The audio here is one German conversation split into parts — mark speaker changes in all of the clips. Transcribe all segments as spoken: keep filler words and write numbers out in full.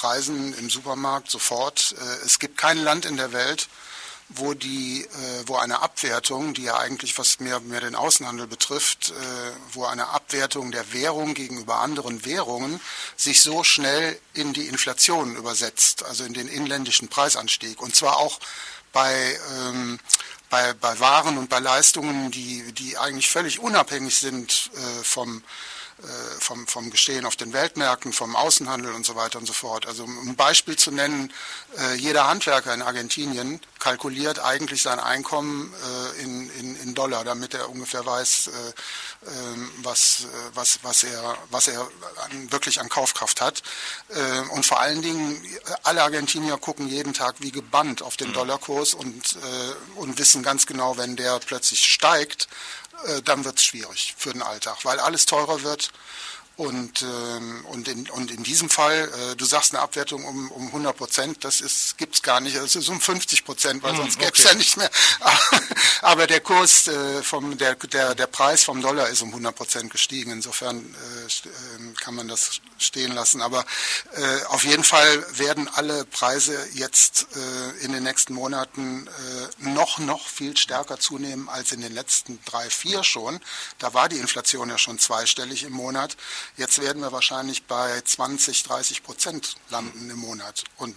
Speaker 1: Preisen im Supermarkt sofort. Äh, es gibt kein Land in der Welt, wo die, äh, wo eine Abwertung, die ja eigentlich was mehr, mehr den Außenhandel betrifft, äh, wo eine Abwertung der Währung gegenüber anderen Währungen sich so schnell in die Inflation übersetzt, also in den inländischen Preisanstieg. Und zwar auch bei, ähm, bei, bei Waren und bei Leistungen, die, die eigentlich völlig unabhängig sind äh, vom Vom, vom Geschehen auf den Weltmärkten, vom Außenhandel und so weiter und so fort. Also um ein Beispiel zu nennen, äh, jeder Handwerker in Argentinien kalkuliert eigentlich sein Einkommen äh, in, in, in Dollar, damit er ungefähr weiß, äh, äh, was, was, was er, was er an, wirklich an Kaufkraft hat. Äh, und vor allen Dingen, alle Argentinier gucken jeden Tag wie gebannt auf den Dollarkurs und, äh, und wissen ganz genau, wenn der plötzlich steigt, dann wird es schwierig für den Alltag, weil alles teurer wird. Und, ähm, und, in, und in diesem Fall, äh, du sagst eine Abwertung um, um hundert Prozent, das gibt es gar nicht, es ist um fünfzig Prozent, weil sonst gäbe es okay. ja nicht mehr. Aber der Kurs, äh, vom, der, der, der Preis vom Dollar ist um hundert Prozent gestiegen, insofern äh, kann man das stehen lassen. Aber äh, auf jeden Fall werden alle Preise jetzt äh, in den nächsten Monaten äh, noch, noch viel stärker zunehmen als in den letzten drei, vier schon. Da war die Inflation ja schon zweistellig im Monat. Jetzt werden wir wahrscheinlich bei zwanzig, dreißig Prozent landen im Monat. Und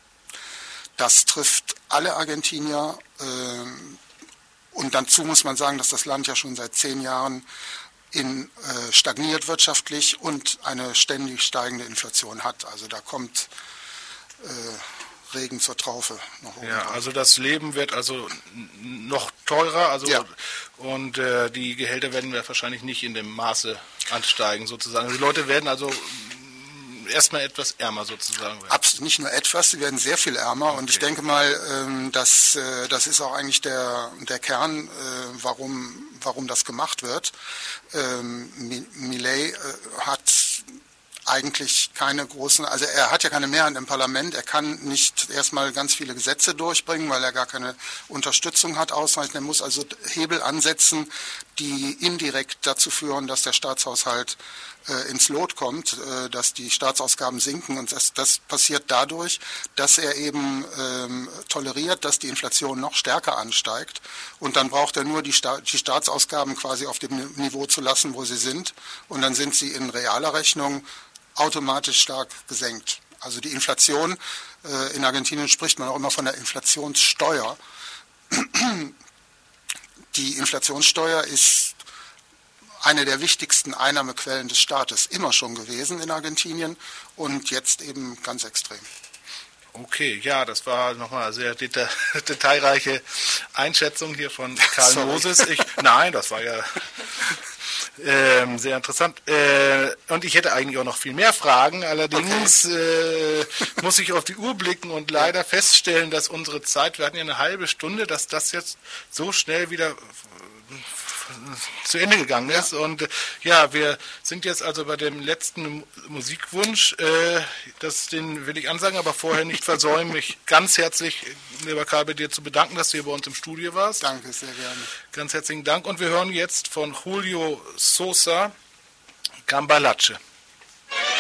Speaker 1: das trifft alle Argentinier. Und dazu muss man sagen, dass das Land ja schon seit zehn Jahren in, äh, stagniert wirtschaftlich und eine ständig steigende Inflation hat. Also da kommt äh, Regen zur Traufe noch oben.
Speaker 2: Ja, also das Leben wird also noch teurer, also
Speaker 1: ja.
Speaker 2: und äh, die Gehälter werden wahrscheinlich nicht in dem Maße ansteigen sozusagen. Die Leute werden also erstmal etwas ärmer sozusagen.
Speaker 1: Absolut, nicht nur etwas, sie werden sehr viel ärmer. Okay. Und ich denke mal, ähm, dass, äh, das ist auch eigentlich der, der Kern, äh, warum, warum das gemacht wird. Ähm, Milei äh, hat eigentlich keine großen, also er hat ja keine Mehrheit im Parlament, er kann nicht erstmal ganz viele Gesetze durchbringen, weil er gar keine Unterstützung hat ausreichend. Er muss also Hebel ansetzen, die indirekt dazu führen, dass der Staatshaushalt äh, ins Lot kommt, äh, dass die Staatsausgaben sinken, und das, das passiert dadurch, dass er eben ähm, toleriert, dass die Inflation noch stärker ansteigt, und dann braucht er nur die, Sta- die Staatsausgaben quasi auf dem Niveau zu lassen, wo sie sind, und dann sind sie in realer Rechnung automatisch stark gesenkt. Also die Inflation, äh, in Argentinien spricht man auch immer von der Inflationssteuer. Die Inflationssteuer ist eine der wichtigsten Einnahmequellen des Staates immer schon gewesen in Argentinien und jetzt eben ganz extrem.
Speaker 2: Okay, ja, das war nochmal eine sehr deta- detailreiche Einschätzung hier von Karl Sorry. Moses. Ich, nein, das war ja ähm, sehr interessant. Äh, und ich hätte eigentlich auch noch viel mehr Fragen. Allerdings okay. äh, muss ich auf die Uhr blicken und leider feststellen, dass unsere Zeit, wir hatten ja eine halbe Stunde, dass das jetzt so schnell wieder zu Ende gegangen ist. Ja. Und ja, wir sind jetzt also bei dem letzten Musikwunsch. Äh, das, den will ich ansagen, aber vorher nicht versäumen, mich ganz herzlich, lieber Karl, bei dir zu bedanken, dass du hier bei uns im Studio warst.
Speaker 1: Danke, sehr gerne.
Speaker 2: Ganz herzlichen Dank. Und wir hören jetzt von Julio Sosa Cambalache.